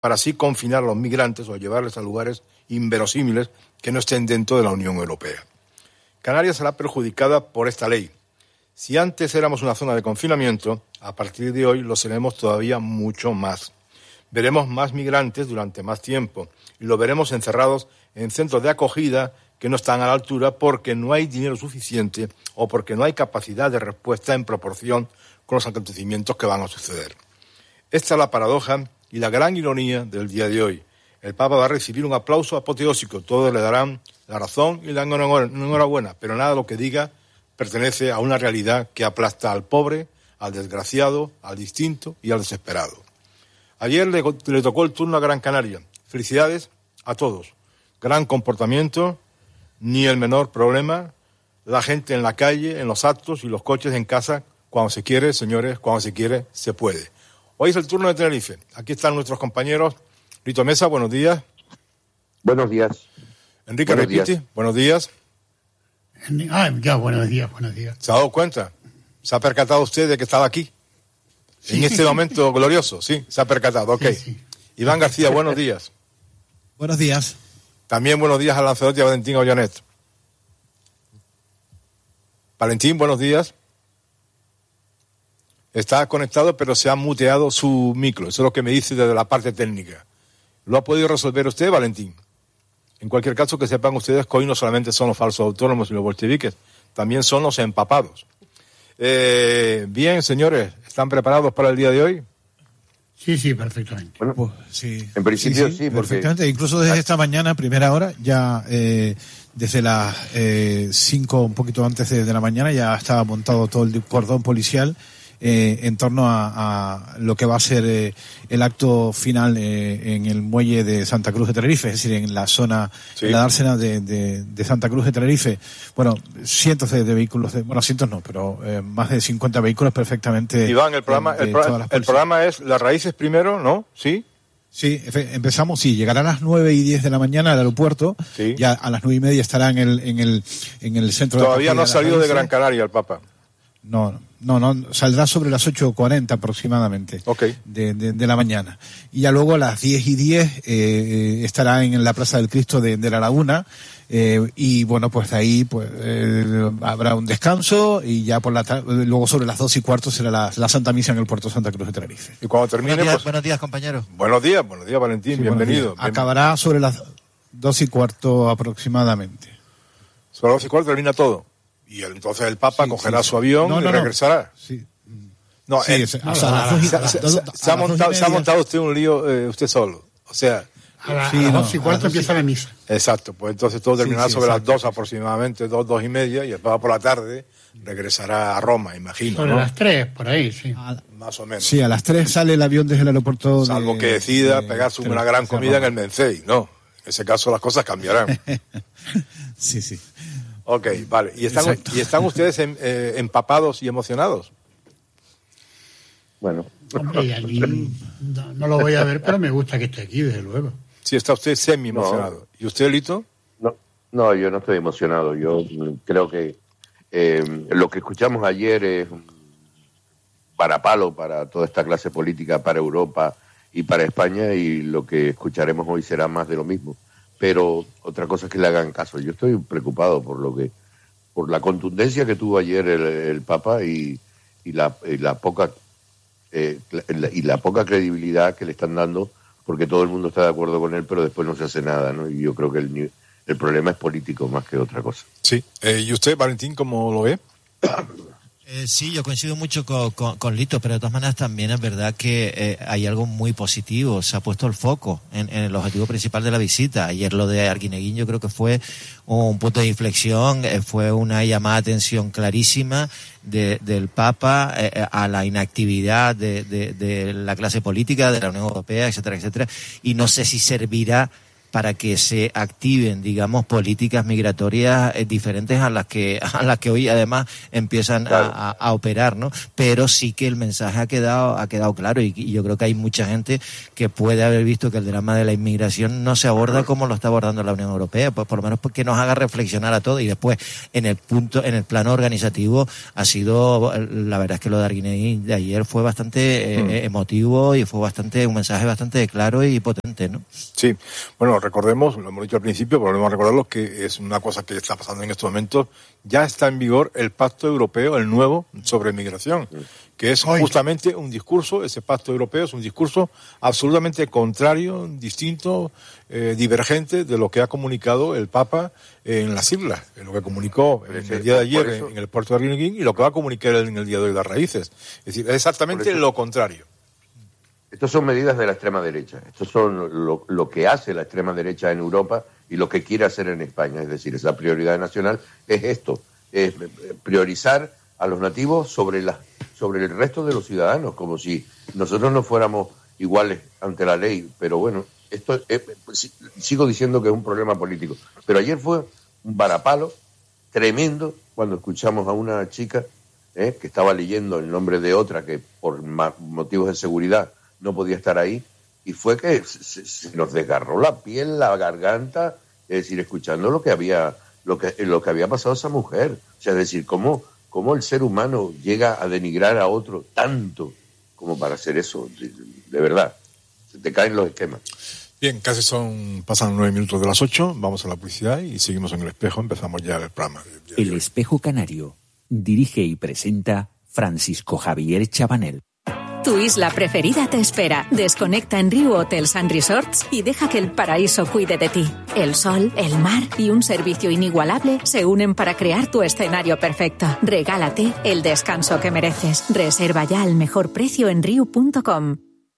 para así confinar a los migrantes o llevarles a lugares inverosímiles que no estén dentro de la Unión Europea. Canarias será perjudicada por esta ley. Si antes éramos una zona de confinamiento, a partir de hoy lo seremos todavía mucho más. Veremos más migrantes durante más tiempo y lo veremos encerrados en centros de acogida que no están a la altura porque no hay dinero suficiente o porque no hay capacidad de respuesta en proporción con los acontecimientos que van a suceder. Esta es la paradoja y la gran ironía del día de hoy. El Papa va a recibir un aplauso apoteósico, todos le darán la razón y la enhorabuena, pero nada de lo que diga pertenece a una realidad que aplasta al pobre, al desgraciado, al distinto y al desesperado. Ayer le tocó el turno a Gran Canaria. Felicidades a todos. Gran comportamiento, ni el menor problema. La gente en la calle, en los actos y los coches en casa, cuando se quiere, señores, cuando se quiere, se puede. Hoy es el turno de Tenerife. Aquí están nuestros compañeros. Rito Mesa, buenos días. Buenos días. Enrique Repiti, buenos días. Buenos días. ¿Se ha dado cuenta? ¿Se ha percatado usted de que estaba aquí? Sí. En este momento glorioso, sí, se ha percatado, ok. Sí. Iván García, buenos días. Buenos días. También buenos días a Lanzarote y a Valentín Ollonet. Valentín, buenos días. Está conectado, pero se ha muteado su micro. Eso es lo que me dice desde la parte técnica. ¿Lo ha podido resolver usted, Valentín? En cualquier caso, que sepan ustedes que hoy no solamente son los falsos autónomos y los bolcheviques, también son los empapados. Bien, señores, ¿están preparados para el día de hoy? Sí, perfectamente. Bueno, pues, sí. En principio sí, porque... Perfectamente, incluso desde esta mañana, primera hora, ya desde las 5, un poquito antes de la mañana, ya estaba montado todo el cordón policial en torno a lo que va a ser el acto final en el muelle de Santa Cruz de Tenerife, es decir, en la zona, sí, en la dársena de Santa Cruz de Tenerife. Bueno, cientos de vehículos, cientos no, pero más de 50 vehículos perfectamente. Iván, el programa es Las Raíces primero, ¿no? ¿Sí? Sí, empezamos, llegará a las 9:10 de la mañana al aeropuerto, sí. Ya a las 9:30 estará en el centro. Todavía no ha salido de Gran Canaria el Papa. No, saldrá sobre las 8:40 aproximadamente, okay, de la mañana. Y ya luego a las 10:10 estará en la Plaza del Cristo de la Laguna, y bueno, pues de ahí habrá un descanso y ya por la tarde, luego sobre las 2:15 será la Santa Misa en el puerto de Santa Cruz de Tenerife. Y cuando termine... Buenos días, compañeros. Buenos días, Valentín, sí, bienvenido. Acabará sobre las 2:15 aproximadamente. Sobre las 2:15 termina todo. Y entonces el Papa cogerá su avión y regresará. Sí. Se ha montado usted un lío usted solo. O sea... A las 2:15 empieza la misa. Exacto, pues entonces todo terminará sobre las 2 aproximadamente, 2:30, y el Papa por la tarde regresará a Roma, imagino. Sobre las 3, por ahí, sí. Más o menos. Sí, a las 3 sale el avión desde el aeropuerto. Salvo que decida pegarse una gran comida en el Mencey, ¿no? En ese caso las cosas cambiarán. Sí. Ok, vale. ¿Y están ustedes empapados y emocionados? Bueno. Hombre, allí no lo voy a ver, pero me gusta que esté aquí, desde luego. Sí, está usted semi-emocionado. No. ¿Y usted, Lito? No, yo no estoy emocionado. Yo creo que lo que escuchamos ayer es un varapalo para toda esta clase política, para Europa y para España, y lo que escucharemos hoy será más de lo mismo. Pero otra cosa es que le hagan caso. Yo estoy preocupado por la contundencia que tuvo ayer el Papa y la poca credibilidad que le están dando, porque todo el mundo está de acuerdo con él, pero después no se hace nada, ¿no? Y yo creo que el problema es político más que otra cosa. Sí. ¿Y usted, Valentín, cómo lo ve? Sí, yo coincido mucho con Lito, pero de todas maneras también es verdad que hay algo muy positivo. Se ha puesto el foco en el objetivo principal de la visita. Ayer lo de Arguineguín yo creo que fue un punto de inflexión, fue una llamada de atención clarísima del Papa a la inactividad de la clase política, de la Unión Europea, etcétera, etcétera. Y no sé si servirá para que se activen, digamos, políticas migratorias diferentes a las que hoy además empiezan a operar, ¿no? Pero sí que el mensaje ha quedado claro, y yo creo que hay mucha gente que puede haber visto que el drama de la inmigración no se aborda como lo está abordando la Unión Europea, pues por lo menos porque nos haga reflexionar a todos. Y después, en el plano organizativo, ha sido, la verdad es que lo de Arguineguín de ayer fue bastante emotivo, y fue un mensaje bastante claro y potente, ¿no? Sí, bueno, recordemos, lo hemos dicho al principio, pero volvemos a recordarlo, que es una cosa que está pasando en estos momentos. Ya está en vigor el Pacto Europeo, el nuevo, sobre migración, que es justamente un discurso, ese Pacto Europeo es un discurso absolutamente contrario, distinto, divergente de lo que ha comunicado el Papa en las islas, en lo que comunicó en el día de ayer en el puerto de Arguineguín, y lo que va a comunicar en el día de hoy las Raíces. Es decir, es exactamente lo contrario. Estas son medidas de la extrema derecha. Estos son lo que hace la extrema derecha en Europa y lo que quiere hacer en España. Es decir, esa prioridad nacional es esto, es priorizar a los nativos sobre el resto de los ciudadanos, como si nosotros no fuéramos iguales ante la ley. Pero bueno, esto sigo diciendo que es un problema político. Pero ayer fue un varapalo tremendo cuando escuchamos a una chica que estaba leyendo el nombre de otra que por motivos de seguridad no podía estar ahí, y fue que se nos desgarró la piel, la garganta, es decir, escuchando lo que había pasado a esa mujer. O sea, es decir, cómo el ser humano llega a denigrar a otro tanto como para hacer eso. De verdad, se te caen los esquemas. Bien, pasan 9 minutos de las 8, vamos a la publicidad y seguimos en El Espejo, empezamos ya el programa. El Espejo Canario, dirige y presenta Francisco Javier Chabanel. Tu isla preferida te espera. Desconecta en Riu Hotels and Resorts y deja que el paraíso cuide de ti. El sol, el mar y un servicio inigualable se unen para crear tu escenario perfecto. Regálate el descanso que mereces. Reserva ya al mejor precio en riu.com.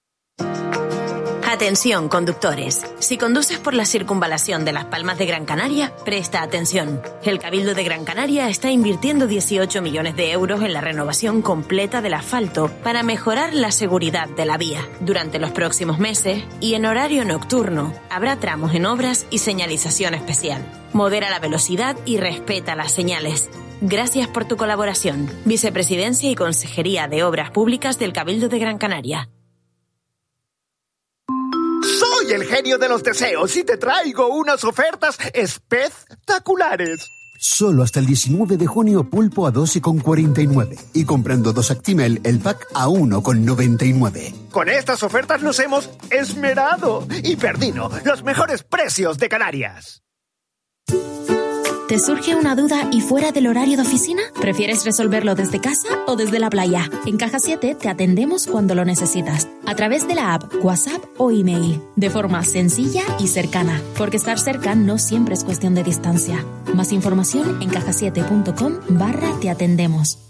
Atención, conductores. Si conduces por la circunvalación de Las Palmas de Gran Canaria, presta atención. El Cabildo de Gran Canaria está invirtiendo 18 millones de euros en la renovación completa del asfalto para mejorar la seguridad de la vía. Durante los próximos meses y en horario nocturno, habrá tramos en obras y señalización especial. Modera la velocidad y respeta las señales. Gracias por tu colaboración. Vicepresidencia y Consejería de Obras Públicas del Cabildo de Gran Canaria. Soy el genio de los deseos y te traigo unas ofertas espectaculares. Solo hasta el 19 de junio pulpo a 2,49 y comprando 2 Actimel el pack a 1,99. Con estas ofertas nos hemos esmerado y Perdino, los mejores precios de Canarias. ¿Te surge una duda y fuera del horario de oficina? ¿Prefieres resolverlo desde casa o desde la playa? En Caja 7 te atendemos cuando lo necesitas, a través de la app, WhatsApp o email, de forma sencilla y cercana, porque estar cerca no siempre es cuestión de distancia. Más información en cajasiete.com/te atendemos.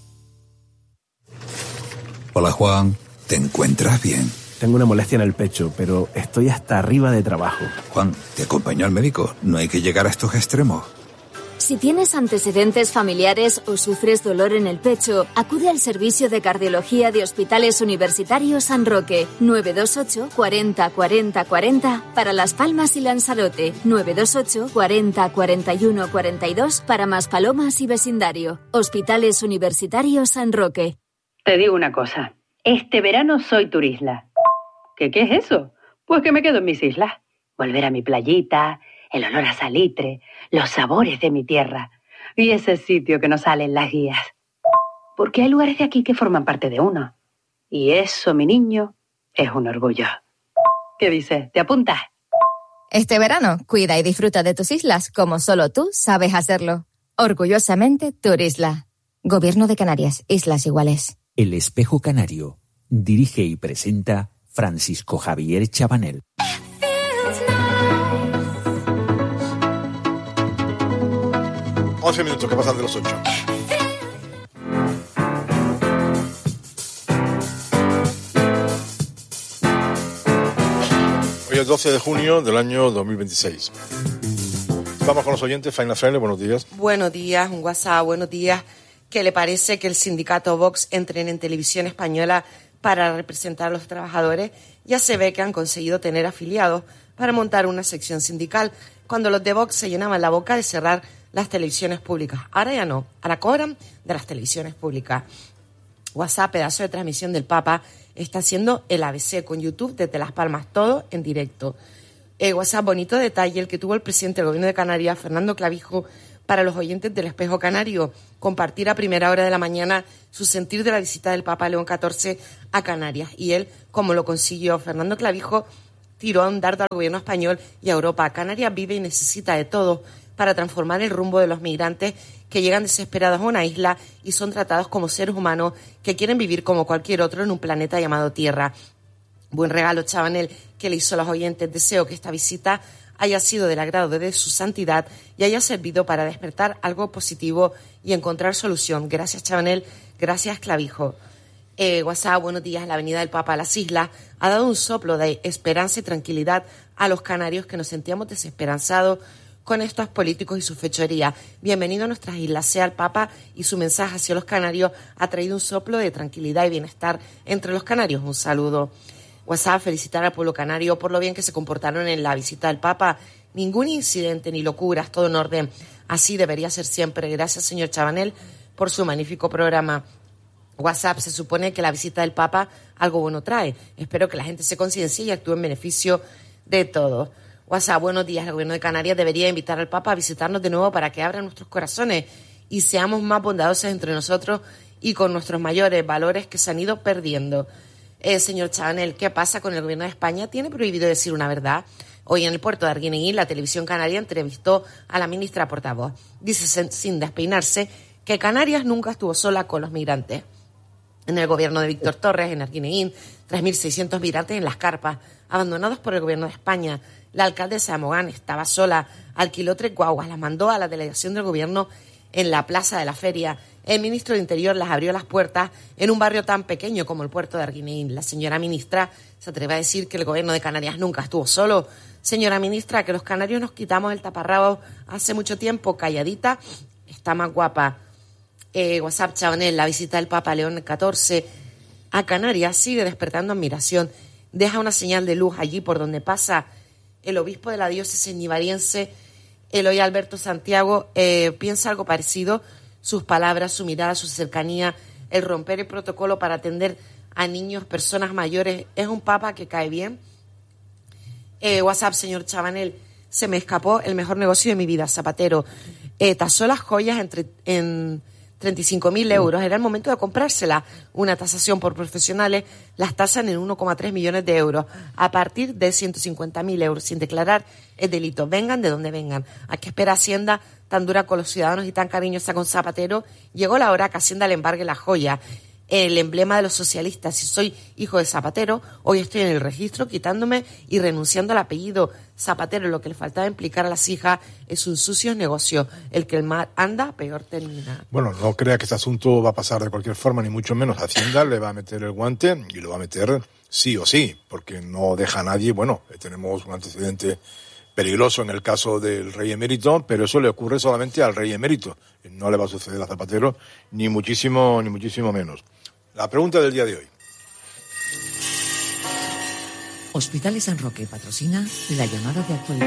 Hola Juan, ¿te encuentras bien? Tengo una molestia en el pecho, pero estoy hasta arriba de trabajo. Juan, te acompaño al médico, no hay que llegar a estos extremos. Si tienes antecedentes familiares o sufres dolor en el pecho, acude al servicio de cardiología de Hospitales Universitarios San Roque, 928 40 40 40 para Las Palmas y Lanzarote, 928 40 41 42 para Maspalomas y vecindario. Hospitales Universitarios San Roque. Te digo una cosa, este verano soy turisla. ¿Qué es eso? Pues que me quedo en mis islas. Volver a mi playita, el olor a salitre, los sabores de mi tierra y ese sitio que nos sale en las guías. Porque hay lugares de aquí que forman parte de uno. Y eso, mi niño, es un orgullo. ¿Qué dices? ¿Te apuntas? Este verano, cuida y disfruta de tus islas como solo tú sabes hacerlo. Orgullosamente, Turisla. Gobierno de Canarias, Islas Iguales. El Espejo Canario, dirige y presenta Francisco Javier Chabanel. 11 minutos que pasan de los 8. Hoy es 12 de junio del año 2026. Vamos con los oyentes. Faina Fraile, buenos días. Buenos días, un WhatsApp, buenos días. ¿Qué le parece que el sindicato Vox entre en televisión española para representar a los trabajadores? ya se ve que han conseguido tener afiliados para montar una sección sindical, cuando los de Vox se llenaban la boca de cerrar las televisiones públicas. Ahora ya no, ahora cobran de las televisiones públicas. WhatsApp, pedazo de transmisión del Papa, está haciendo el ABC con YouTube desde Las Palmas, todo en directo. WhatsApp, bonito detalle el que tuvo el presidente del Gobierno de Canarias, Fernando Clavijo, para los oyentes del Espejo Canario, compartir a primera hora de la mañana su sentir de la visita del Papa León XIV a Canarias. Y él, como lo consiguió, Fernando Clavijo tiró a un dardo al gobierno español y a Europa. Canarias vive y necesita de todo para transformar el rumbo de los migrantes que llegan desesperados a una isla y son tratados como seres humanos que quieren vivir como cualquier otro en un planeta llamado Tierra. Buen regalo, Chabanel, que le hizo a los oyentes. Deseo que esta visita haya sido del agrado de su santidad y haya servido para despertar algo positivo y encontrar solución. Gracias, Chabanel. Gracias, Clavijo. WhatsApp, buenos días. La venida del Papa a las islas ha dado un soplo de esperanza y tranquilidad a los canarios que nos sentíamos desesperanzados con estos políticos y su fechoría. Bienvenido a nuestras islas. Sea el Papa y su mensaje hacia los canarios ha traído un soplo de tranquilidad y bienestar entre los canarios. Un saludo. WhatsApp, felicitar al pueblo canario por lo bien que se comportaron en la visita del Papa. Ningún incidente ni locuras, todo en orden. Así debería ser siempre. Gracias, señor Chabanel, por su magnífico programa. WhatsApp, se supone que la visita del Papa algo bueno trae. Espero que la gente se conciencie y actúe en beneficio de todos. WhatsApp, buenos días. El Gobierno de Canarias debería invitar al Papa a visitarnos de nuevo para que abran nuestros corazones y seamos más bondadosos entre nosotros y con nuestros mayores valores que se han ido perdiendo. Señor Chabanel, ¿qué pasa con el Gobierno de España? ¿Tiene prohibido decir una verdad? Hoy en el puerto de Arguineguín, la televisión canaria entrevistó a la ministra portavoz. Dice sin despeinarse que Canarias nunca estuvo sola con los migrantes. En el gobierno de Víctor Torres, en Arguineguín, 3.600 migrantes en las carpas, abandonados por el Gobierno de España. La alcaldesa de Mogán estaba sola, alquiló 3 guaguas, las mandó a la delegación del Gobierno en la plaza de la feria. El ministro de Interior las abrió las puertas en un barrio tan pequeño como el puerto de Arguineguín. La señora ministra se atreve a decir que el Gobierno de Canarias nunca estuvo solo. Señora ministra, que los canarios nos quitamos el taparrabos hace mucho tiempo, calladita, está más guapa. WhatsApp, Chabanel, la visita del Papa León XIV a Canarias sigue despertando admiración. Deja una señal de luz allí por donde pasa. El obispo de la diócesis nivariense, Eloy Alberto Santiago, piensa algo parecido. Sus palabras, su mirada, su cercanía, el romper el protocolo para atender a niños, personas mayores. Es un Papa que cae bien. WhatsApp, señor Chabanel, se me escapó el mejor negocio de mi vida, Zapatero. Tasó las joyas en 35.000 euros. Era el momento de comprársela. Una tasación por profesionales las tasan en 1,3 millones de euros. A partir de 150.000 euros. Sin declarar es delito. Vengan de donde vengan. ¿A qué espera Hacienda tan dura con los ciudadanos y tan cariñosa con Zapatero? Llegó la hora que Hacienda le embargue la joya. El emblema de los socialistas. Si soy hijo de Zapatero, hoy estoy en el registro quitándome y renunciando al apellido Zapatero. Lo que le faltaba implicar a las hijas es un sucio negocio. El que el mal anda, peor termina. Bueno, no crea que este asunto va a pasar de cualquier forma, ni mucho menos. Hacienda le va a meter el guante y lo va a meter sí o sí, porque no deja a nadie. Bueno, tenemos un antecedente peligroso en el caso del rey emérito, pero eso le ocurre solamente al rey emérito. No le va a suceder a Zapatero, ni muchísimo menos. La pregunta del día de hoy. Hospitales San Roque patrocina la llamada de actualidad.